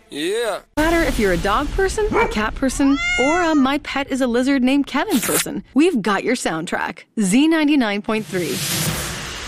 Yeah. No matter if you're a dog person, a cat person, or a my pet is a lizard named Kevin person, we've got your soundtrack. Z99.3.